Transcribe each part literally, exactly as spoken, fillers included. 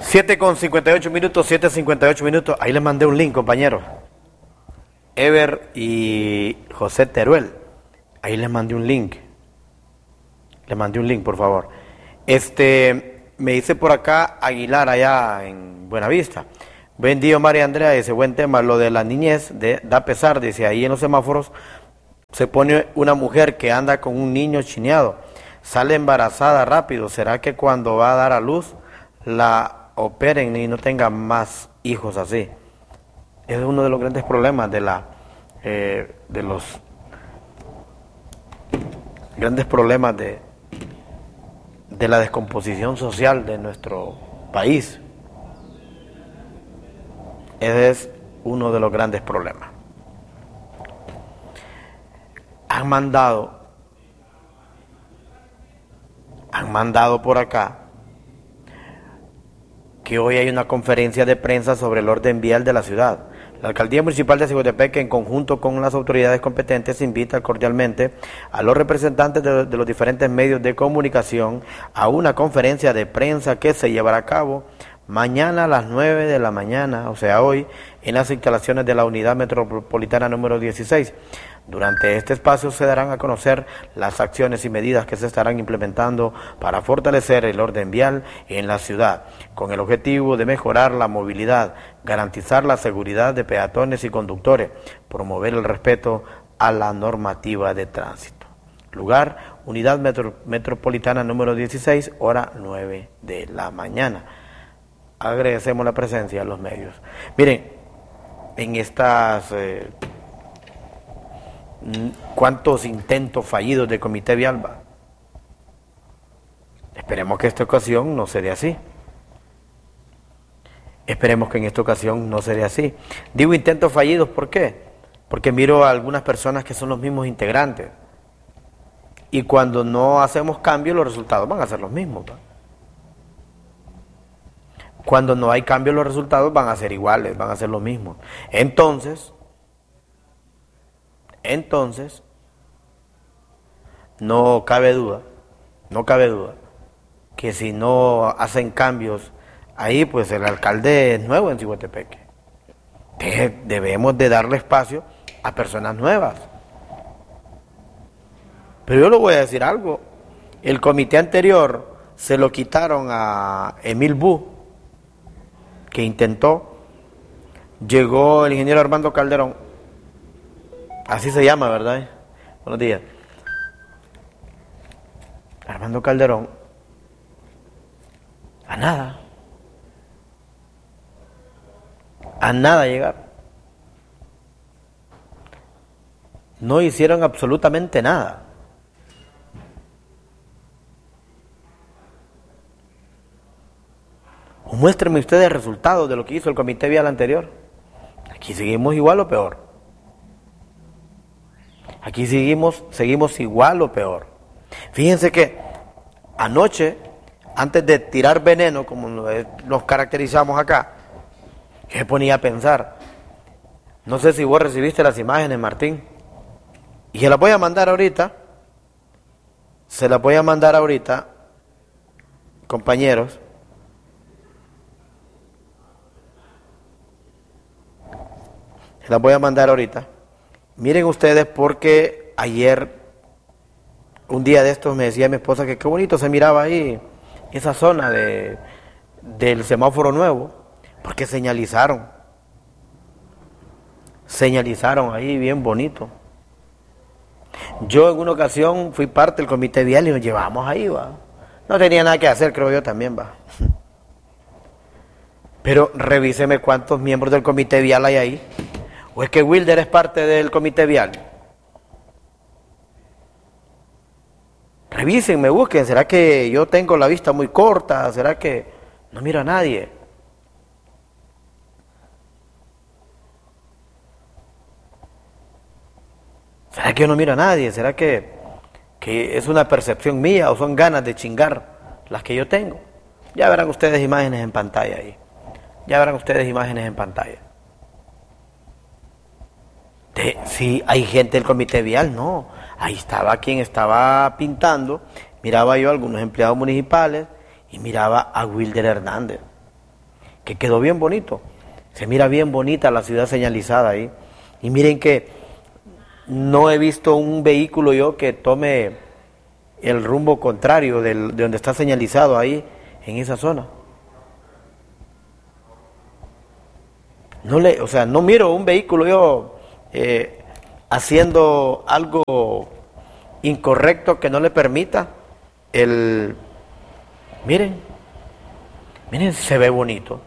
siete con cincuenta y ocho minutos, siete cincuenta y ocho minutos. Ahí les mandé un link, compañeros. Ever y José Teruel. Ahí les mandé un link. Les mandé un link, por favor. Este, me dice por acá Aguilar, allá en Buenavista. Buen día, María Andrea, ese buen tema, lo de la niñez, de, da pesar, dice, ahí en los semáforos se pone una mujer que anda con un niño chineado, sale embarazada rápido, ¿será que cuando va a dar a luz la operen y no tenga más hijos así? Es uno de los grandes problemas de la, eh, de los grandes problemas de, de la descomposición social de nuestro país. Ese es uno de los grandes problemas. Han mandado, han mandado por acá que hoy hay una conferencia de prensa sobre el orden vial de la ciudad. La Alcaldía Municipal de Ciguatepeque, en conjunto con las autoridades competentes, invita cordialmente a los representantes de, de los diferentes medios de comunicación a una conferencia de prensa que se llevará a cabo mañana a las nueve de la mañana, o sea hoy, en las instalaciones de la Unidad Metropolitana número dieciséis. Durante este espacio se darán a conocer las acciones y medidas que se estarán implementando para fortalecer el orden vial en la ciudad, con el objetivo de mejorar la movilidad, garantizar la seguridad de peatones y conductores, promover el respeto a la normativa de tránsito. Lugar, Unidad Metro, Metropolitana número dieciséis, hora nueve de la mañana. Agradecemos la presencia de los medios. Miren, en estas... Eh, ¿cuántos intentos fallidos de Comité Vial va? Esperemos que esta ocasión no se dé así. Esperemos que en esta ocasión no se dé así. Digo intentos fallidos, ¿por qué? Porque miro a algunas personas que son los mismos integrantes. Y cuando no hacemos cambios, los resultados van a ser los mismos, ¿va? Cuando no hay cambio, los resultados van a ser iguales, van a ser los mismos. Entonces, entonces, no cabe duda, no cabe duda, que si no hacen cambios ahí, pues el alcalde es nuevo en Ciguatepeque. De, debemos de darle espacio a personas nuevas. Pero yo le voy a decir algo, el comité anterior se lo quitaron a Emil Bu, que intentó, llegó el ingeniero Armando Calderón, así se llama, ¿verdad? Buenos días. Armando Calderón, a nada, a nada llegar. No hicieron absolutamente nada. Muéstrenme ustedes el resultado de lo que hizo el Comité Vial anterior. Aquí seguimos igual o peor. Aquí seguimos, seguimos igual o peor. Fíjense que anoche, antes de tirar veneno, como nos caracterizamos acá, yo me ponía a pensar, no sé si vos recibiste las imágenes, Martín, y se las voy a mandar ahorita, se las voy a mandar ahorita, compañeros. Se las voy a mandar ahorita. Miren ustedes, porque ayer, un día de estos, me decía mi esposa que qué bonito se miraba ahí, esa zona de, del semáforo nuevo, porque señalizaron. Señalizaron ahí bien bonito. Yo en una ocasión fui parte del Comité Vial y nos llevamos ahí, va. No tenía nada que hacer, creo yo también, va. Pero revíseme cuántos miembros del Comité Vial hay ahí. ¿O es que Wilder es parte del Comité Vial? Revísenme, busquen. ¿Será que yo tengo la vista muy corta? ¿Será que no miro a nadie? ¿Será que yo no miro a nadie? ¿Será que, que es una percepción mía o son ganas de chingar las que yo tengo? Ya verán ustedes imágenes en pantalla ahí. Ya verán ustedes imágenes en pantalla. De, si hay gente del Comité Vial, no. Ahí estaba quien estaba pintando. Miraba yo a algunos empleados municipales y miraba a Wilder Hernández. que quedó bien bonito. Se mira bien bonita la ciudad señalizada ahí. Y miren que no he visto un vehículo yo que tome el rumbo contrario del, de donde está señalizado ahí, en esa zona. No le, o sea, no miro un vehículo yo eh, haciendo algo incorrecto que no le permita el... Miren, miren, se ve bonito.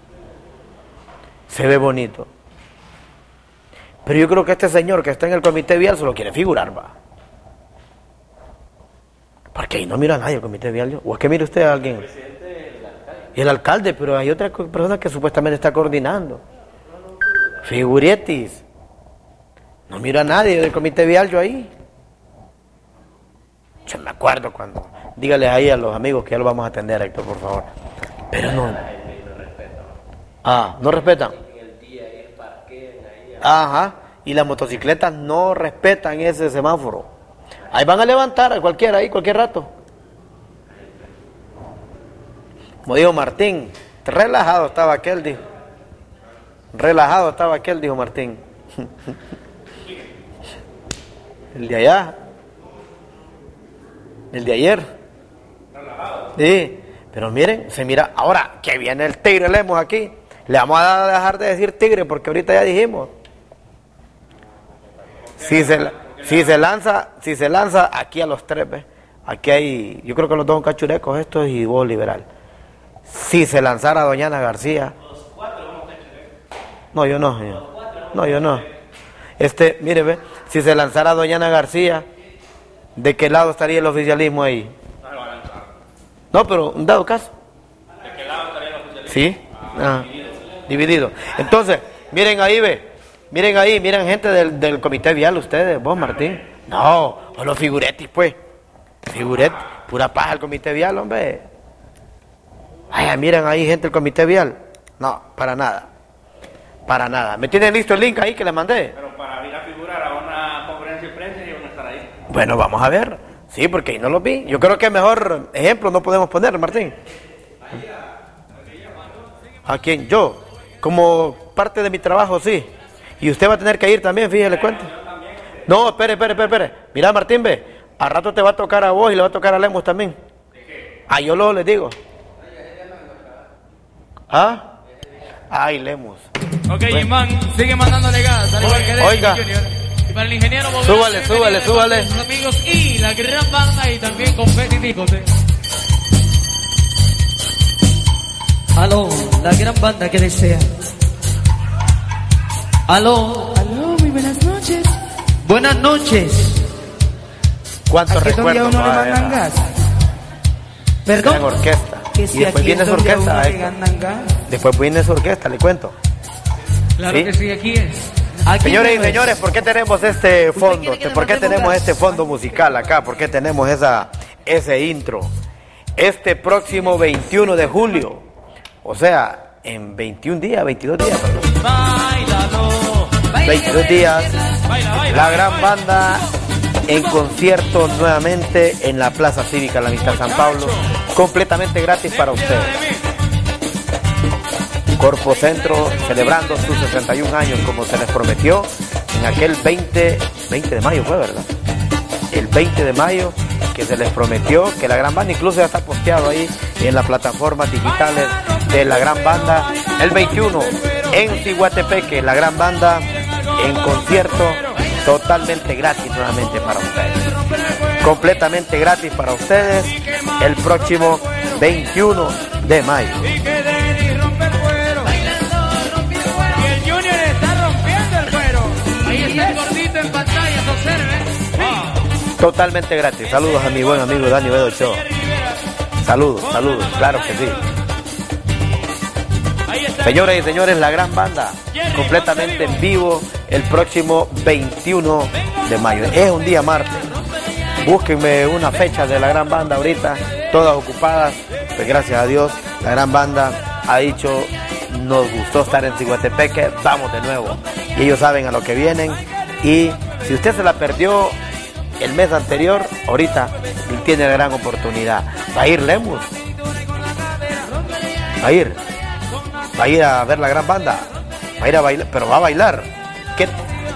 Se ve bonito. Pero yo creo que este señor que está en el comité vial se lo quiere figurar, va. Porque ahí no mira a nadie el comité vial. ¿O es que mire usted a alguien? El presidente, el alcalde. Y el alcalde, pero hay otra persona que supuestamente está coordinando. Figuretis. No miro a nadie del comité vial yo ahí. Yo me acuerdo cuando... Dígales ahí a los amigos que ya lo vamos a atender, Héctor, por favor. Pero no... Ah, ¿no respetan? Ajá, y las motocicletas no respetan ese semáforo. Ahí van a levantar a cualquiera, ahí, cualquier rato. Como dijo Martín, relajado estaba aquel, dijo. Relajado estaba aquel, dijo Martín. El de allá. El de ayer. Relajado. Sí, pero miren, se mira, ahora que viene el tigre Lemos aquí, le vamos a dejar de decir tigre porque ahorita ya dijimos. Si se, si se lanza, si se lanza aquí a los tres, ¿ves? Aquí hay, yo creo que los dos son cachurecos estos y vos liberal. Si se lanzara doña Ana García. Los cuatro somos cachurecos. No, yo no. Yo, no, yo no. Este, mire, ve, si se lanzara doña Ana García, ¿de qué lado estaría el oficialismo ahí? No, pero un dado caso. ¿De qué lado estaría el oficialismo? Sí. Ah, dividido. dividido. Entonces, miren ahí, ve. Miren ahí, miren gente del, del comité vial, ustedes, vos Martín. No, o los figuretis, pues. Figuret, pura paja el comité vial, hombre. Ay, miren ahí gente del comité vial. No, para nada. Para nada. ¿Me tienen listo el link ahí que les mandé? Pero para ir a figurar a una conferencia de prensa y van a estar ahí. Bueno, vamos a ver. Sí, porque ahí no lo vi. Yo creo que mejor ejemplo no podemos poner, Martín. ¿A quién? Yo. Como parte de mi trabajo, sí. Y usted va a tener que ir también, fíjese, cuenta. No, espere, espere, espere, espere. Mira, Martín, ve, a rato te va a tocar a vos y le va a tocar a Lemos también. Ah, yo lo les digo. ¿Ah? Ay, Lemos. Ok, bueno. Imán, sigue mandándole gas, al igual que de Oiga. Junior. Y para el ingeniero Bogotá, súbale, súbale, súbale. Los amigos y la gran banda y también competitivos. ¿eh? Aló, la gran banda que desea. Aló, aló, muy buenas noches. Buenas noches. ¿Cuántos recuerdos? No le mandan gas. Perdón. En orquesta. Que si y después viene su orquesta. Después viene su orquesta, le cuento. Claro ¿Sí? que sí, aquí es. Aquí Señores y es. señores, ¿por qué tenemos este fondo? ¿Por qué tenemos gas? Este fondo musical acá? ¿Por qué tenemos esa, ese intro? Este próximo veintiuno de julio, o sea, en veintiún días, veintidós días, perdón. Báilalo, veintidós días, baila, baila, la gran baila. banda en concierto nuevamente en la Plaza Cívica La Amistad San Pablo, completamente gratis para ustedes. Corpo Centro celebrando sus sesenta y un años como se les prometió en aquel veinte, veinte de mayo fue, ¿verdad? El veinte de mayo que se les prometió que la gran banda, incluso ya está posteado ahí en las plataformas digitales de la gran banda, el veintiuno en Ciguatepeque, la gran banda en concierto totalmente gratis nuevamente para ustedes, completamente gratis para ustedes el próximo veintiuno de mayo. Y el Junior está rompiendo el cuero. Ahí está el gordito en pantalla, observe. Ah. Totalmente gratis. Saludos a mi buen amigo Dani Bedo Show. Saludos, saludos, claro que sí. Señoras y señores, la gran banda completamente en vivo el próximo veintiuno de mayo. Es un día martes. Búsquenme una fecha de la gran banda ahorita, todas ocupadas. Pues gracias a Dios, la gran banda ha dicho, nos gustó estar en Ciguatepeque, vamos de nuevo. Y ellos saben a lo que vienen. Y si usted se la perdió el mes anterior, ahorita tiene la gran oportunidad. Va a ir Lemus. Va a ir. Va a ir a ver la gran banda. Va a ir a bailar, pero va a bailar. ¿Qué?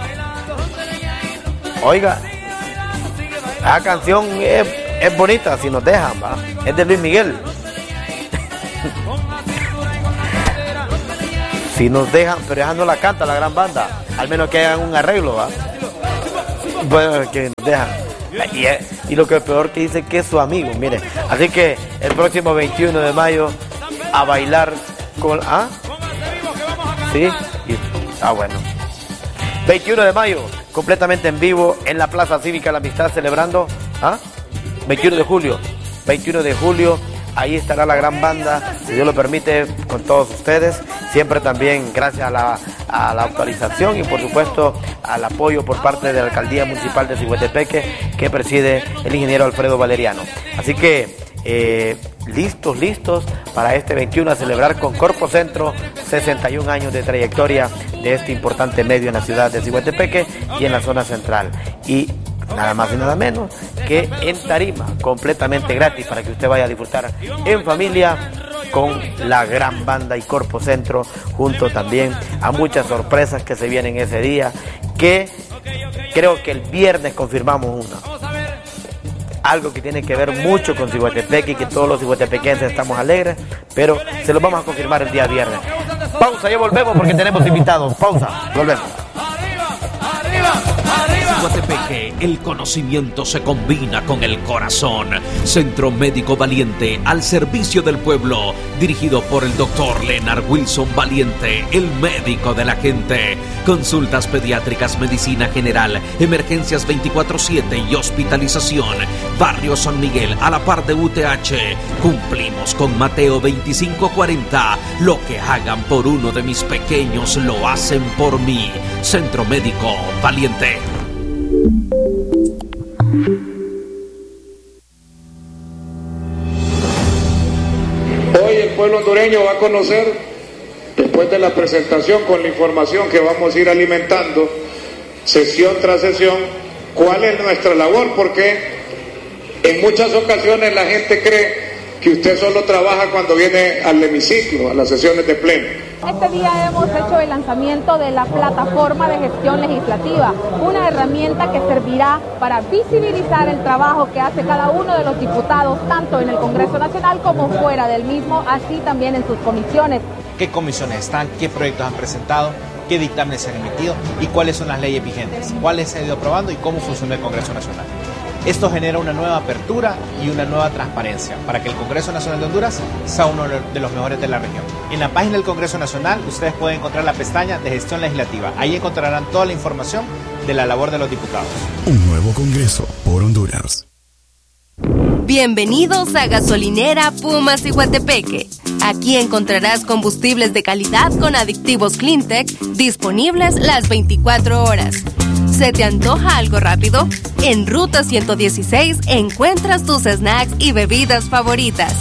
Oiga, la canción es, es bonita, si nos dejan, ¿va? Es de Luis Miguel. Si nos dejan, pero ella no la canta la gran banda. Al menos que hagan un arreglo, ¿va? Bueno, que nos dejan. Y, y lo que es peor, que dice que es su amigo, mire. Así que el próximo veintiuno de mayo a bailar con... ¿Ah? Sí. Y, ah, bueno. veintiuno de mayo, completamente en vivo en la Plaza Cívica La Amistad, celebrando. ¿Ah? veintiuno de julio. veintiuno de julio. Ahí estará la gran banda, si Dios lo permite, con todos ustedes. Siempre también gracias a la, a la autorización y por supuesto al apoyo por parte de la Alcaldía Municipal de Ciguatepeque, que preside el ingeniero Alfredo Valeriano. Así que eh, listos, listos para este veintiuno a celebrar con Corpo Centro sesenta y un años de trayectoria de este importante medio en la ciudad de Ciguatepeque y en la zona central. Y nada más y nada menos que en tarima, completamente gratis, para que usted vaya a disfrutar en familia con la gran banda y Corpo Centro, junto también a muchas sorpresas que se vienen ese día, que creo que el viernes confirmamos una. Algo que tiene que ver mucho con Ciguatepeque y que todos los ciguatepequenses estamos alegres, pero se lo vamos a confirmar el día viernes. Pausa, ya volvemos porque tenemos invitados. Pausa, volvemos. Ciguatepeque, el conocimiento se combina con el corazón. Centro Médico Valiente, al servicio del pueblo, dirigido por el doctor Leonard Wilson Valiente, el médico de la gente. Consultas pediátricas, medicina general, emergencias veinticuatro siete y hospitalización. Barrio San Miguel, a la par de U T H. Cumplimos con Mateo veinticinco cuarenta. Lo que hagan por uno de mis pequeños, lo hacen por mí. Centro Médico Valiente. Hoy el pueblo hondureño va a conocer, después de la presentación con la información que vamos a ir alimentando, sesión tras sesión, cuál es nuestra labor, porque en muchas ocasiones la gente cree que usted solo trabaja cuando viene al hemiciclo, a las sesiones de pleno. Este día hemos hecho el lanzamiento de la plataforma de gestión legislativa, una herramienta que servirá para visibilizar el trabajo que hace cada uno de los diputados, tanto en el Congreso Nacional como fuera del mismo, así también en sus comisiones. ¿Qué comisiones están? ¿Qué proyectos han presentado? ¿Qué dictámenes se han emitido? ¿Y cuáles son las leyes vigentes? ¿Cuáles se han ido aprobando y cómo funciona el Congreso Nacional? Esto genera una nueva apertura y una nueva transparencia para que el Congreso Nacional de Honduras sea uno de los mejores de la región. En la página del Congreso Nacional ustedes pueden encontrar la pestaña de gestión legislativa. Ahí encontrarán toda la información de la labor de los diputados. Un nuevo Congreso por Honduras. Bienvenidos a Gasolinera Puma Ciguatepeque. Aquí encontrarás combustibles de calidad con aditivos Cleantech disponibles las veinticuatro horas. ¿Se te antoja algo rápido? En Ruta ciento dieciséis encuentras tus snacks y bebidas favoritas.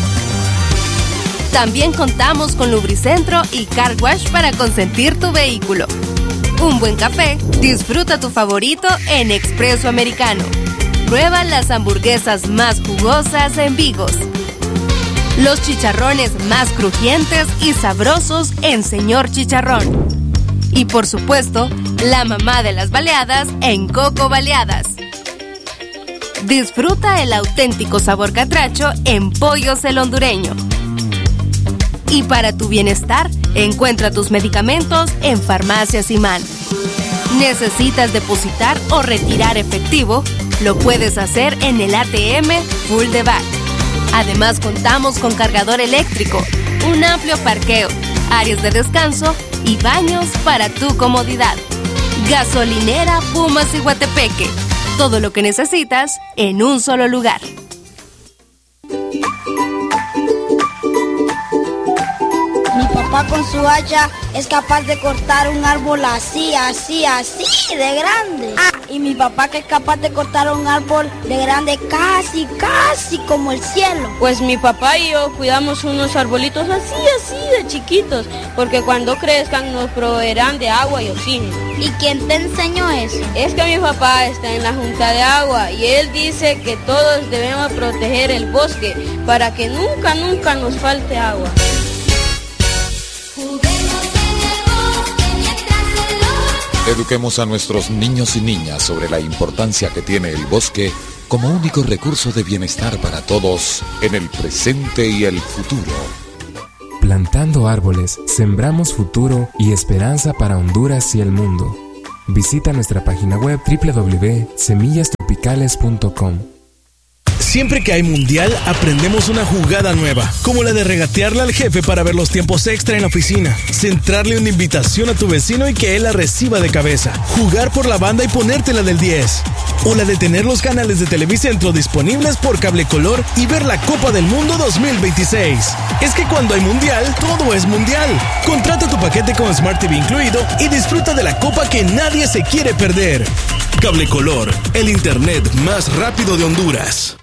También contamos con Lubricentro y Car Wash para consentir tu vehículo. Un buen café, disfruta tu favorito en Expreso Americano. Prueba las hamburguesas más jugosas en Vigos. Los chicharrones más crujientes y sabrosos en Señor Chicharrón. Y por supuesto, la mamá de las baleadas en Coco Baleadas. Disfruta el auténtico sabor catracho en Pollos el Hondureño. Y para tu bienestar, encuentra tus medicamentos en Farmacias Imán. ¿Necesitas depositar o retirar efectivo? Lo puedes hacer en el A T M Full de Back. Además, contamos con cargador eléctrico, un amplio parqueo, áreas de descanso y baños para tu comodidad. Gasolinera Puma Ciguatepeque. Todo lo que necesitas en un solo lugar. Mi papá con su hacha es capaz de cortar un árbol así, así, así, de grande. Ah, y mi papá que es capaz de cortar un árbol de grande casi, casi como el cielo. Pues mi papá y yo cuidamos unos arbolitos así, así de chiquitos, porque cuando crezcan nos proveerán de agua y oxígeno. ¿Y quién te enseñó eso? Es que mi papá está en la Junta de Agua y él dice que todos debemos proteger el bosque para que nunca, nunca nos falte agua. Eduquemos a nuestros niños y niñas sobre la importancia que tiene el bosque como único recurso de bienestar para todos en el presente y el futuro. Plantando árboles, sembramos futuro y esperanza para Honduras y el mundo. Visita nuestra página web doble u doble u doble u punto semillas tropicales punto com. Siempre que hay mundial, aprendemos una jugada nueva, como la de regatearle al jefe para ver los tiempos extra en la oficina, centrarle una invitación a tu vecino y que él la reciba de cabeza, jugar por la banda y ponértela del diez, o la de tener los canales de Televicentro disponibles por cable color y ver la Copa del Mundo dos mil veintiséis. Es que cuando hay mundial, todo es mundial. Contrata tu paquete con Smart T V incluido y disfruta de la copa que nadie se quiere perder. Cable Color, el internet más rápido de Honduras.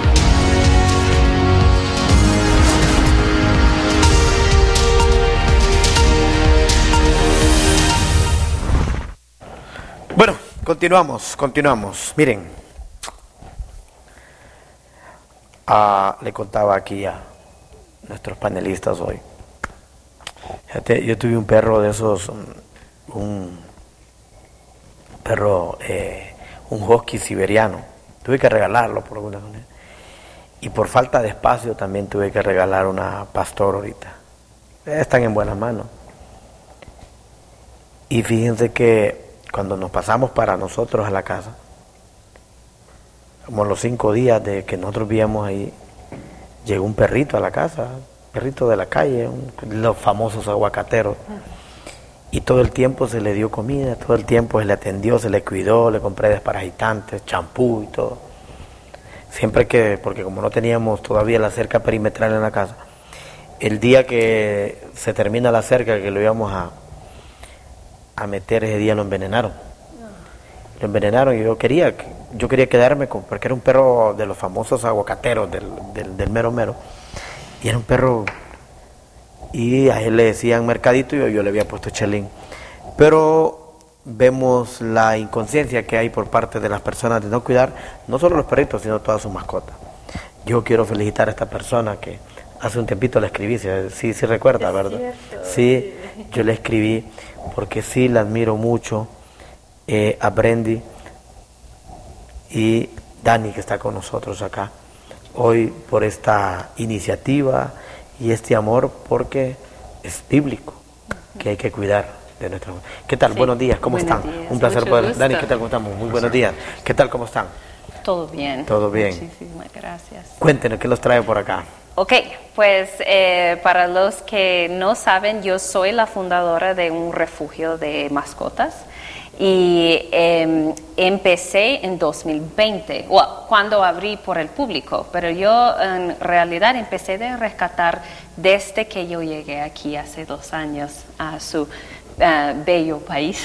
Bueno, continuamos, continuamos. Miren, ah, le contaba aquí a nuestros panelistas hoy. Fíjate, yo tuve un perro de esos, un perro, eh, un husky siberiano. Tuve que regalarlo por alguna manera. Y por falta de espacio también tuve que regalar una pastor ahorita. Están en buenas manos. Y fíjense que cuando nos pasamos para nosotros a la casa, como los cinco días de que nosotros vivíamos ahí, llegó un perrito a la casa, perrito de la calle, un, los famosos aguacateros, y todo el tiempo se le dio comida, todo el tiempo se le atendió, se le cuidó, le compré desparasitantes, champú y todo. Siempre que, porque como no teníamos todavía la cerca perimetral en la casa, el día que se termina la cerca, que lo íbamos a a meter, ese día lo envenenaron. Lo envenenaron y yo quería, yo quería quedarme con, porque era un perro de los famosos aguacateros del, del, del mero mero. Y era un perro, y a él le decían Mercadito y yo, yo le había puesto Chelín. Pero vemos la inconsciencia que hay por parte de las personas de no cuidar, no solo los perritos, sino todas sus mascotas. Yo quiero felicitar a esta persona que hace un tiempito le escribí, sí, sí recuerda, es ¿verdad? Cierto, sí, sí, yo le escribí porque sí la admiro mucho, eh, a Brendy y Dani que está con nosotros acá hoy por esta iniciativa y este amor, porque es bíblico que hay que cuidar de nuestra. ¿Qué tal? Sí. Buenos días, ¿cómo buenos están? Días. Un placer poder. Gusto. Dani, ¿qué tal? ¿Cómo estamos? Muy buenos días. ¿Qué tal? ¿Cómo están? Todo bien. Todo bien. Muchísimas gracias. Cuéntenos, ¿qué los trae por acá? Ok, pues eh, para los que no saben, yo soy la fundadora de un refugio de mascotas y eh, empecé en dos mil veinte, well, cuando abrí por el público, pero yo en realidad empecé de rescatar desde que yo llegué aquí hace dos años a su uh, bello país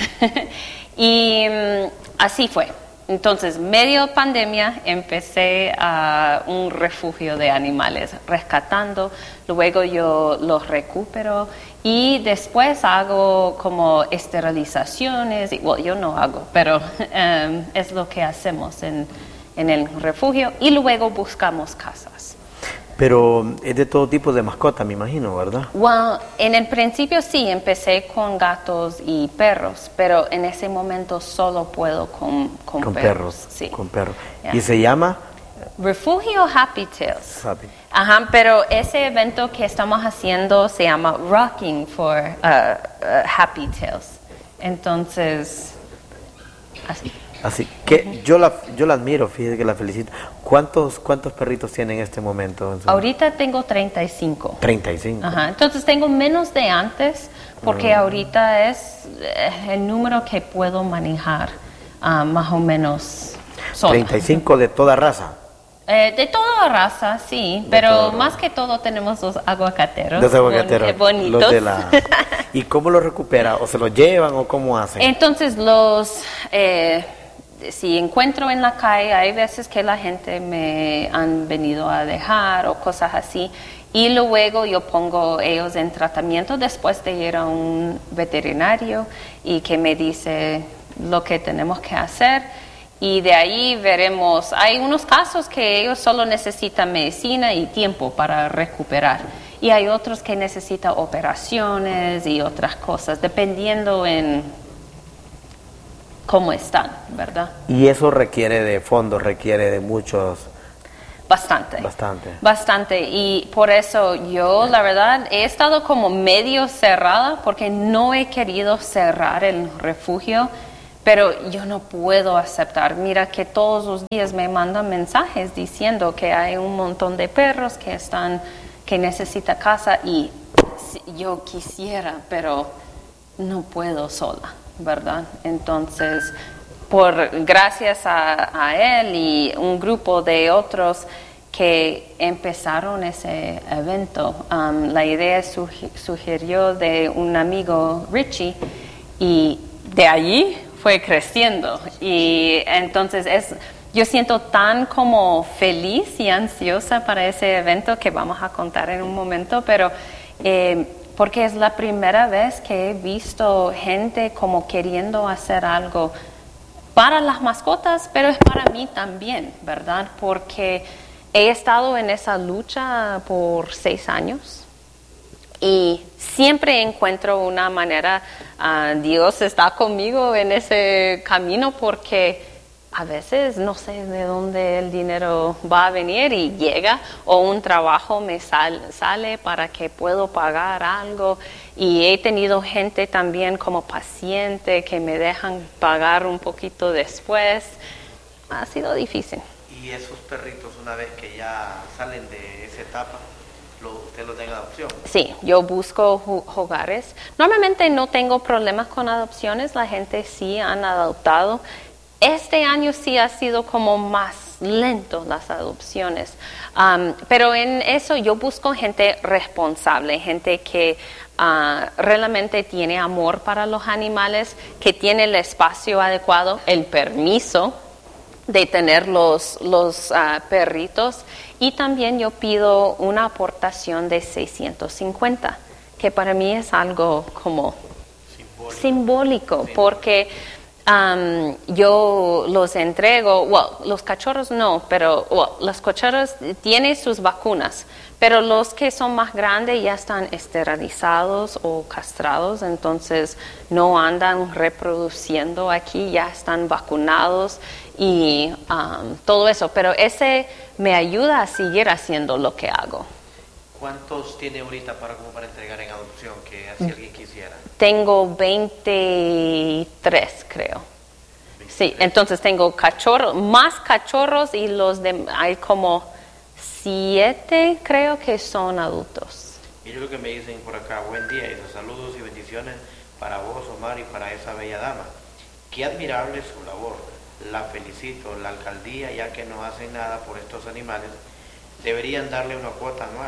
y um, así fue. Entonces, medio pandemia, empecé a un refugio de animales, rescatando, luego yo los recupero y después hago como esterilizaciones, y, well, yo no hago, pero um, es lo que hacemos en, en el refugio y luego buscamos casas. Pero es de todo tipo de mascotas, me imagino, ¿verdad? Well, en el principio sí, empecé con gatos y perros, pero en ese momento solo puedo con, con, con perros. perros. Sí. Con perros. Yeah. ¿Y se llama? Refugio Happy Tales. Happy. Ajá, pero ese evento que estamos haciendo se llama Rocking for uh, uh, Happy Tales. Entonces, así. Así que uh-huh. yo la yo la admiro, fíjate que la felicito. ¿Cuántos cuántos perritos tiene en este momento? Ahorita tengo treinta y cinco. treinta y cinco. Ajá, entonces tengo menos de antes porque uh-huh. ahorita es eh, el número que puedo manejar uh, más o menos sola. treinta y cinco de toda raza. Eh, de toda raza, sí, de pero más raza. Que todo tenemos los aguacateros. Los aguacateros. Bon, bonitos. Los de la... ¿Y cómo los recupera? ¿O se los llevan o cómo hacen? Entonces los... Eh, si encuentro en la calle, hay veces que la gente me han venido a dejar o cosas así, y luego yo pongo ellos en tratamiento después de ir a un veterinario y que me dice lo que tenemos que hacer, y de ahí veremos. Hay unos casos que ellos solo necesitan medicina y tiempo para recuperar, y hay otros que necesitan operaciones y otras cosas, dependiendo en cómo están, ¿verdad? Y eso requiere de fondos, requiere de muchos... Bastante. Bastante. Bastante. Y por eso yo, la verdad, he estado como medio cerrada porque no he querido cerrar el refugio, pero yo no puedo aceptar. Mira que todos los días me mandan mensajes diciendo que hay un montón de perros que están, que necesitan casa y yo quisiera, pero no puedo sola, ¿verdad? Entonces... Por, gracias a, a él y un grupo de otros que empezaron ese evento. Um, la idea sugi- sugirió de un amigo, Richie, y de allí fue creciendo. Y entonces es, yo siento tan como feliz y ansiosa para ese evento que vamos a contar en un momento, pero... Eh, porque es la primera vez que he visto gente como queriendo hacer algo para las mascotas, pero es para mí también, ¿verdad? Porque he estado en esa lucha por seis años y siempre encuentro una manera, uh, Dios está conmigo en ese camino porque a veces no sé de dónde el dinero va a venir y llega, o un trabajo me sal, sale para que puedo pagar algo. Y he tenido gente también como paciente que me dejan pagar un poquito después. Ha sido difícil. ¿Y esos perritos, una vez que ya salen de esa etapa, lo, usted los da en adopción? Sí, yo busco hogares. Normalmente no tengo problemas con adopciones, la gente sí han adoptado. Este año sí ha sido como más lento las adopciones, um, pero en eso yo busco gente responsable, gente que uh, realmente tiene amor para los animales, que tiene el espacio adecuado, el permiso de tener los, los uh, perritos, y también yo pido una aportación de seiscientos cincuenta, que para mí es algo como simbólico, simbólico porque... Um, yo los entrego, well, los cachorros no, pero well, los cachorros tienen sus vacunas, pero los que son más grandes ya están esterilizados o castrados, entonces no andan reproduciendo aquí, ya están vacunados y um, todo eso, pero ese me ayuda a seguir haciendo lo que hago. ¿Cuántos tiene ahorita para, como para entregar en adopción, que si alguien quisiera? Tengo veintitrés, creo. veintitrés. Sí, entonces tengo cachorros, más cachorros y los de, hay como siete, creo que son adultos. Y yo lo que me dicen por acá, buen día, y saludos y bendiciones para vos, Omar, y para esa bella dama. Qué admirable su labor, la felicito, la alcaldía, ya que no hacen nada por estos animales, deberían darle una cuota anual,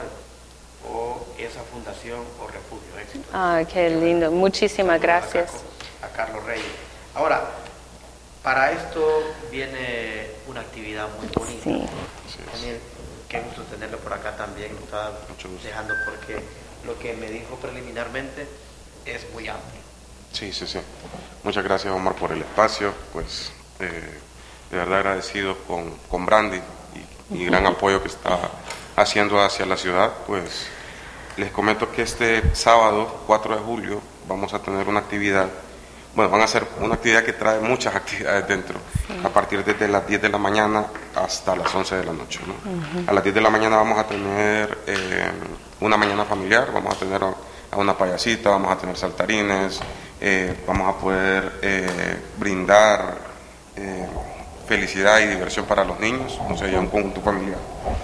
o esa fundación o refugio éxito. Ah, qué lindo, muchísimas gracias. A, a Carlos Reyes. Ahora, para esto viene una actividad muy bonita. Sí. Daniel, qué gusto tenerlo por acá también, lo estaba dejando porque lo que me dijo preliminarmente es muy amplio. Sí, sí, sí. Muchas gracias, Omar, por el espacio, pues eh, de verdad agradecido con, con Brandy y, y gran apoyo que está haciendo hacia la ciudad. Pues les comento que este sábado cuatro de julio vamos a tener una actividad, bueno, van a ser una actividad que trae muchas actividades dentro, sí. A partir desde las diez de la mañana hasta las once de la noche, ¿no? Uh-huh. A las diez de la mañana vamos a tener eh, una mañana familiar, vamos a tener a, a una payasita, vamos a tener saltarines, eh, vamos a poder eh, brindar eh, felicidad y diversión para los niños, o sea, ya un conjunto familiar.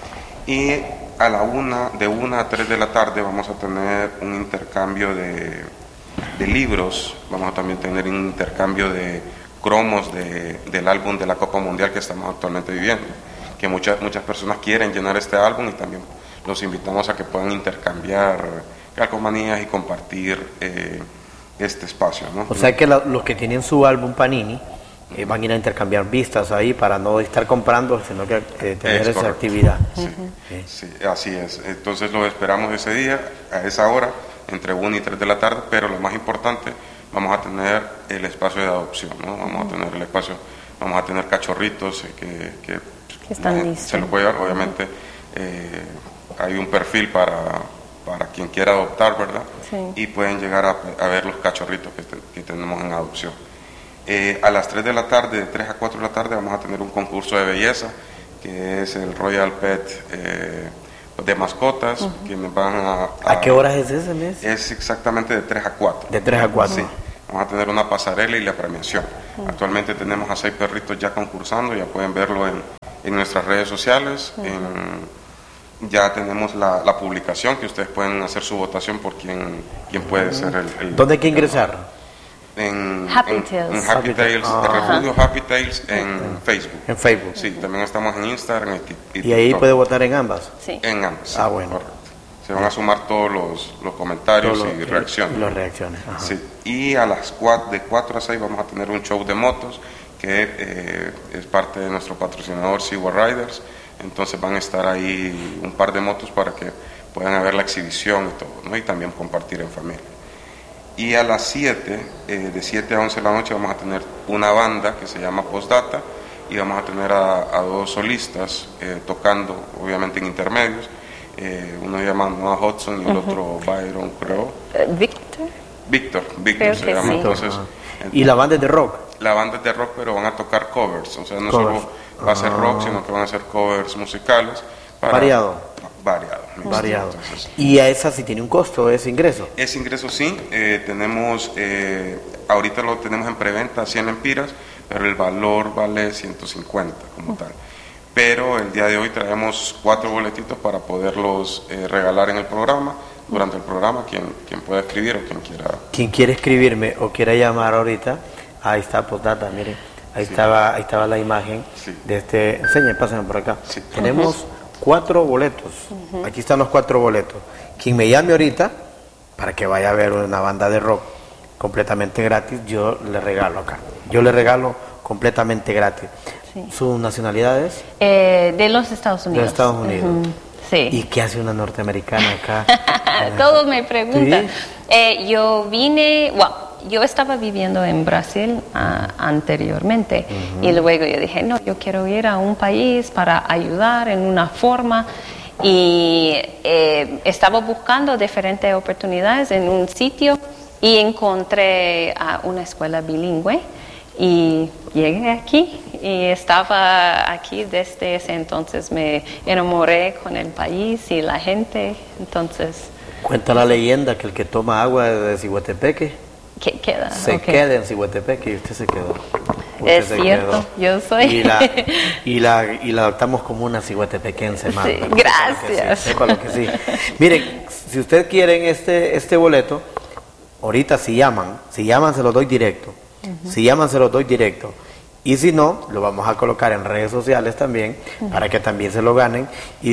Y a la una, de una a tres de la tarde vamos a tener un intercambio de, de libros, vamos a también tener un intercambio de cromos de, del álbum de la Copa Mundial que estamos actualmente viviendo, que muchas, muchas personas quieren llenar este álbum, y también los invitamos a que puedan intercambiar calcomanías y compartir eh, este espacio, ¿no? O sea que la, los que tienen su álbum Panini Eh, van a ir a intercambiar vistas ahí para no estar comprando, sino que eh, tener esa actividad. Sí, sí. Sí, así es. Entonces lo esperamos ese día, a esa hora, entre una y tres de la tarde, pero lo más importante, vamos a tener el espacio de adopción, ¿no? Vamos a tener el espacio, vamos a tener cachorritos eh, que, que, que están listos. Se los puede llevar, obviamente eh, hay un perfil para, para quien quiera adoptar, ¿verdad? Sí. Y pueden llegar a, a ver los cachorritos que, te, que tenemos en adopción. Eh, a las tres de la tarde, de tres a cuatro de la tarde, vamos a tener un concurso de belleza, que es el Royal Pet eh, de mascotas, uh-huh. quienes van a, a... ¿A qué horas es ese mes? Es exactamente de tres a cuatro. De tres a cuatro. Sí. Vamos a tener una pasarela y la premiación. Uh-huh. Actualmente tenemos a seis perritos ya concursando, ya pueden verlo en, en nuestras redes sociales. Uh-huh. en, ya tenemos la, la publicación, que ustedes pueden hacer su votación por quién, quién puede uh-huh. ser el, el... ¿Dónde hay que ingresar? En Happy en, Tales, en Happy, Happy Tales, ah. el refugio Happy Tales en Facebook. En Facebook. Sí, también estamos en Instagram y, y, ¿Y ahí puede votar en ambas? Sí. En ambas. Sí, ah, bueno. Correcto. Se van a sumar todos los, los comentarios Todo y lo, reacciones. Y las reacciones. Ajá. Sí. Y a las cuatro, de cuatro a seis vamos a tener un show de motos que eh, es parte de nuestro patrocinador Seaward Riders. Entonces van a estar ahí un par de motos para que puedan ver la exhibición y todo, ¿no? Y también compartir en familia. Y a las siete, eh, de siete a once de la noche, vamos a tener una banda que se llama Postdata y vamos a tener a, a dos solistas eh, tocando, obviamente en intermedios. Eh, uno se llama Noah Hudson y el uh-huh. otro Byron, creo. Uh, ¿Víctor? Víctor, Víctor se llama. Sí. Entonces, ¿Y la banda es de rock? La banda es de rock, pero van a tocar covers. O sea, no covers. solo va a ser rock, sino que van a ser covers musicales. Para, variado. Variado. Variado. Entonces, ¿y a esa sí tiene un costo, ese ingreso? Ese ingreso sí, eh, tenemos, eh, ahorita lo tenemos en preventa a cien lempiras, pero el valor vale ciento cincuenta como uh-huh. tal. Pero el día de hoy traemos cuatro boletitos para poderlos eh, regalar en el programa, durante el programa, quien, quien pueda escribir o quien quiera. Quien quiere escribirme o quiera llamar ahorita, ahí está Postdata, miren, ahí, sí. estaba, ahí estaba la imagen sí. de este, enseñen, pásenme por acá. Sí. Tenemos uh-huh. cuatro boletos, uh-huh. aquí están los cuatro boletos. Quien me llame ahorita, para que vaya a ver una banda de rock completamente gratis, yo le regalo acá, yo le regalo completamente gratis. Sí. ¿Sus nacionalidades? Eh, de los Estados Unidos. De Estados Unidos. Uh-huh. Sí. ¿Y qué hace una norteamericana acá? Todos me preguntan. ¿Sí? Eh, yo vine, well, yo estaba viviendo en Brasil uh, anteriormente uh-huh. y luego yo dije, no, yo quiero ir a un país para ayudar en una forma y eh, estaba buscando diferentes oportunidades en un sitio y encontré uh, una escuela bilingüe. Y llegué aquí y estaba aquí desde ese entonces, me enamoré con el país y la gente, entonces... Cuenta la leyenda que el que toma agua de Cihuatepeque ¿Qué queda? se okay. queda en Cihuatepeque y usted se quedó. Usted es se cierto, quedó. yo soy... Y la, y, la, y la adoptamos como una cihuatepequense más. Sí, gracias. Sepa lo que sí. Miren, si ustedes quieren este, este boleto, ahorita si llaman, si llaman se lo doy directo. Uh-huh. Si llaman se los doy directo y si no, lo vamos a colocar en redes sociales también uh-huh. para que también se lo ganen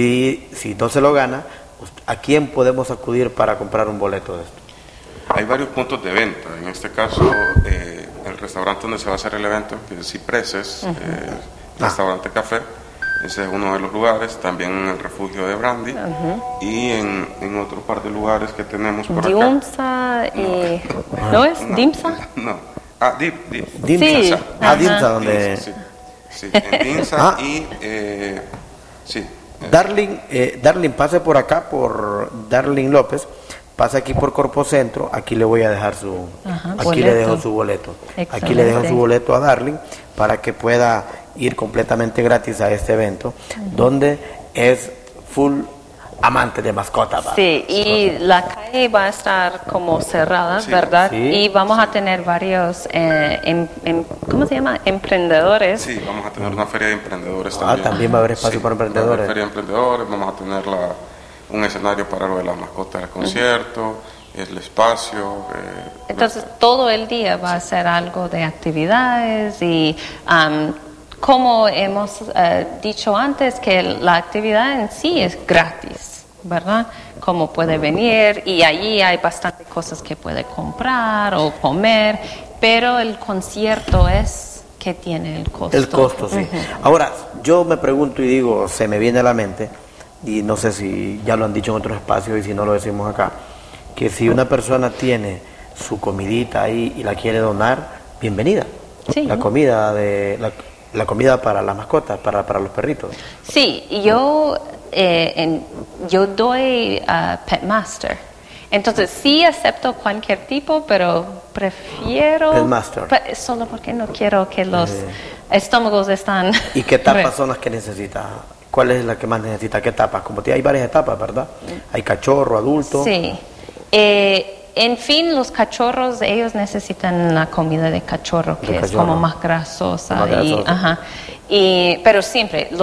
y si no se lo gana, ¿a quién podemos acudir para comprar un boleto de esto? Hay varios puntos de venta, en este caso eh, el restaurante donde se va a hacer el evento, que es Cipreses, uh-huh. eh, restaurante ah. café, ese es uno de los lugares, también en el refugio de Brandy uh-huh. y en, en otro par de lugares que tenemos por Dimsa acá. y... ¿No, ¿No es? No, ¿Dimsa? No. Ah, Dip, Dip. Dimsa. Sí. Ah, Dimsa, donde... Sí, sí, en Dimsa ah. y... Eh, sí. Darling, eh, Darling, pase por acá, por Darling López, pasa aquí por Corpo Centro, aquí le voy a dejar su... Ajá, aquí boleto. le dejo su boleto. Excelente. Aquí le dejo su boleto a Darling para que pueda ir completamente gratis a este evento, uh-huh. donde es full... amante de mascotas. Sí, y la calle va a estar como cerrada, sí, ¿verdad? Sí, y vamos sí. a tener varios, eh, em, em, ¿cómo se llama? Emprendedores. Sí, vamos a tener una feria de emprendedores ah, también. Ah, también va a haber espacio sí, para emprendedores. Va a haber feria de emprendedores, vamos a tener la, un escenario para lo de las mascotas del concierto, uh-huh. el espacio. Eh, Entonces, la... todo el día va a ser algo de actividades y... Um, como hemos uh, dicho antes, que la actividad en sí es gratis, ¿verdad? Como puede venir y allí hay bastantes cosas que puede comprar o comer, pero el concierto es que tiene el costo. El costo, sí. Uh-huh. Ahora, yo me pregunto y digo, se me viene a la mente, y no sé si ya lo han dicho en otros espacios y si no lo decimos acá, que si una persona tiene su comidita ahí y la quiere donar, bienvenida. Sí. La comida de... La, La comida para las mascotas, para, para los perritos. Sí, yo eh, en, yo doy a Pet Master. Entonces sí acepto cualquier tipo, pero prefiero Pet Master. Pe- solo porque no quiero que los eh. estómagos están. ¿Y qué etapas son las que necesita? ¿Cuál es la que más necesita? ¿Qué etapas? Como te hay varias etapas, ¿verdad? Hay cachorro, adulto. Sí. Eh, en fin, los cachorros, ellos necesitan la comida de cachorro, que de es cachorro. como más grasosa. Más grasosa. Y, ajá. Y, pero siempre